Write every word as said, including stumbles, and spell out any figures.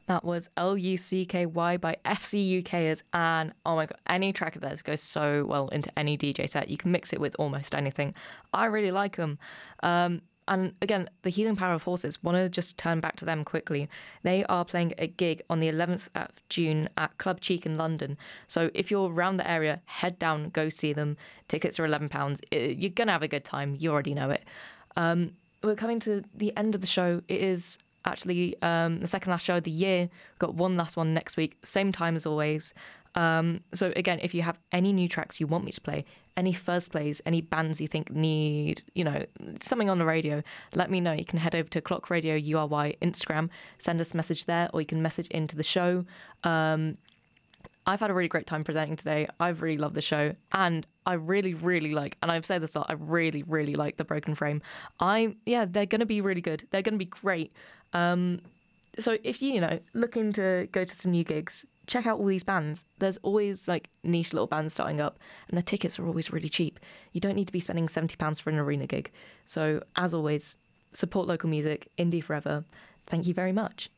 That was L U C K Y by F C UKers, and oh my god, any track of theirs goes so well into any D J set. You can mix it with almost anything. I really like them. Um, and again, the Healing Power of Horses, want to just turn back to them quickly. They are playing a gig on the eleventh of June at Club Cheek in London. So if you're around the area, head down, go see them. Tickets are eleven pounds. You're going to have a good time. You already know it. Um, we're coming to the end of the show. It is actually um, the second last show of the year. We've got one last one next week, same time as always. Um, so again, if you have any new tracks you want me to play, any first plays, any bands you think need, you know, something on the radio, let me know. You can head over to Clock Radio U R Y Instagram, send us a message there, or you can message into the show. Um, I've had a really great time presenting today. I've really loved the show, and I really, really like, and I've said this a lot, I really, really like the Broken Frame. I, yeah, they're going to be really good. They're going to be great. Um, so if you, you know, looking to go to some new gigs, check out all these bands. There's always like niche little bands starting up, and the tickets are always really cheap. You don't need to be spending seventy pounds for an arena gig. So as always, support local music, indie forever. Thank you very much.